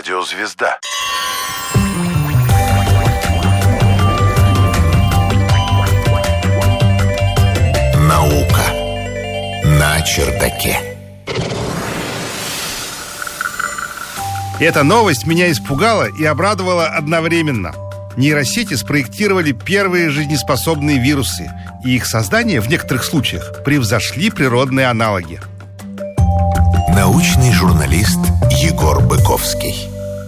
Радио «Звезда». Наука на чердаке. Эта новость меня испугала и обрадовала одновременно. Нейросети спроектировали первые жизнеспособные вирусы, и их создание в некоторых случаях превзошли природные аналоги. Научный журналист Егор Быковский.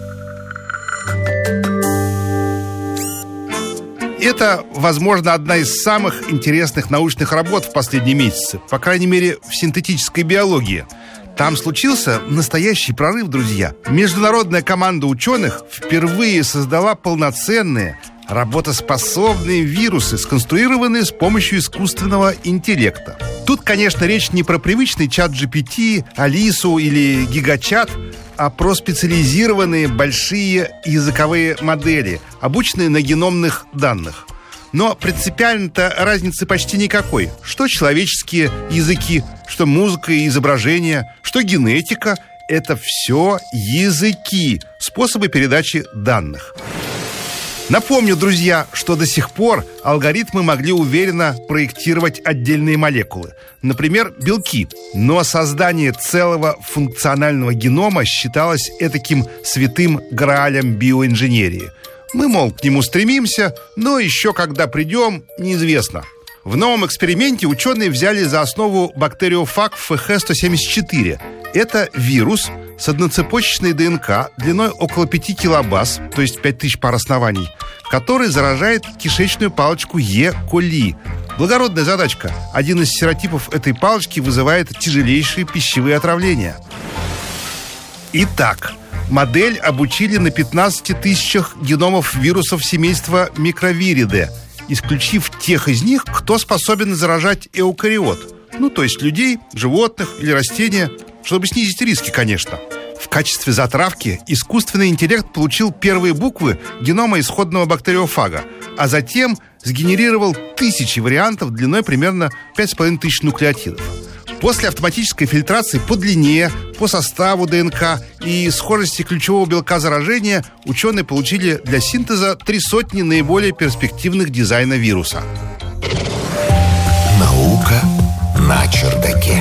Это, возможно, одна из самых интересных научных работ в последние месяцы, по крайней мере, в синтетической биологии. Там случился настоящий прорыв, друзья. Международная команда ученых впервые создала полноценные, работоспособные вирусы, сконструированные с помощью искусственного интеллекта. Тут, конечно, речь не про привычный чат GPT, Алису или гигачат, а про специализированные большие языковые модели, обученные на геномных данных. Но принципиально-то разницы почти никакой. Что человеческие языки, что музыка и изображение, что генетика – это все языки, способы передачи данных. Напомню, друзья, что до сих пор алгоритмы могли уверенно проектировать отдельные молекулы, например, белки. Но создание целого функционального генома считалось этаким святым граалем биоинженерии. Мы, мол, к нему стремимся, но еще когда придем, неизвестно. В новом эксперименте ученые взяли за основу бактериофаг ФХ-174. Это вирус с одноцепочечной ДНК длиной около 5 килобаз, то есть 5000 пар оснований, который заражает кишечную палочку Е. коли. Благородная задачка. Один из серотипов этой палочки вызывает тяжелейшие пищевые отравления. Итак, модель обучили на 15 тысячах геномов вирусов семейства микровириде, исключив тех из них, кто способен заражать эукариот. То есть людей, животных или растения, чтобы снизить риски, конечно. В качестве затравки искусственный интеллект получил первые буквы генома исходного бактериофага, а затем сгенерировал тысячи вариантов длиной примерно 5500 нуклеотидов. После автоматической фильтрации по длине, по составу ДНК и схожести ключевого белка заражения ученые получили для синтеза 300 наиболее перспективных дизайна вируса. Наука на чердаке.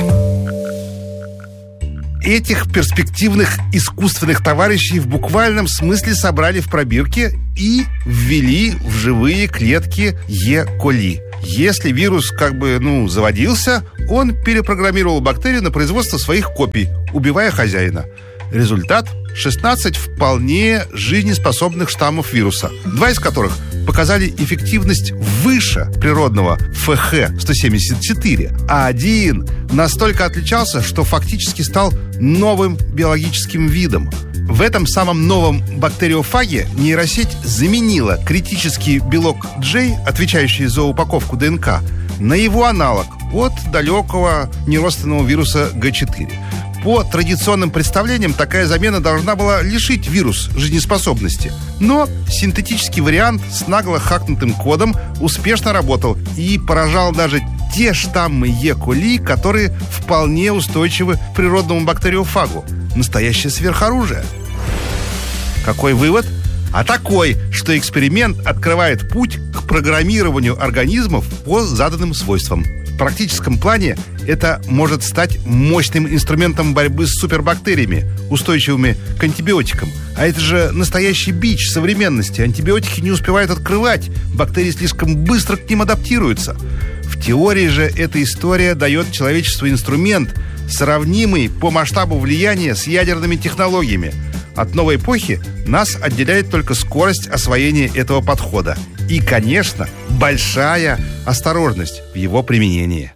Этих перспективных искусственных товарищей в буквальном смысле собрали в пробирке и ввели в живые клетки Е. коли. Если вирус заводился, он перепрограммировал бактерию на производство своих копий, убивая хозяина. Результат – 16 вполне жизнеспособных штаммов вируса, 2 из которых показали эффективность выше природного ФХ-174, а 1 настолько отличался, что фактически стал новым биологическим видом. В этом самом новом бактериофаге нейросеть заменила критический белок J, отвечающий за упаковку ДНК, на его аналог от далекого неродственного вируса Г4. По традиционным представлениям, такая замена должна была лишить вирус жизнеспособности. Но синтетический вариант с нагло хакнутым кодом успешно работал и поражал даже те штаммы Е. коли, которые вполне устойчивы к природному бактериофагу. Настоящее сверхоружие. Какой вывод? А такой, что эксперимент открывает путь к программированию организмов по заданным свойствам. В практическом плане это может стать мощным инструментом борьбы с супербактериями, устойчивыми к антибиотикам. А это же настоящий бич современности. Антибиотики не успевают открывать, бактерии слишком быстро к ним адаптируются. В теории же эта история дает человечеству инструмент, сравнимый по масштабу влияния с ядерными технологиями. От новой эпохи нас отделяет только скорость освоения этого подхода. И, конечно, большая осторожность в его применении.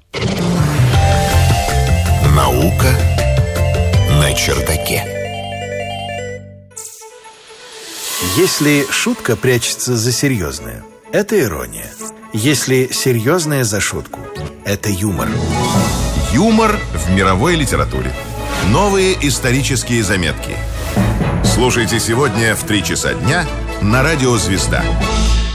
Наука на чердаке. Если шутка прячется за серьезное, это ирония. Если серьезное за шутку, это юмор. Юмор в мировой литературе. Новые исторические заметки. Слушайте сегодня в 3 часа дня на Радио «Звезда».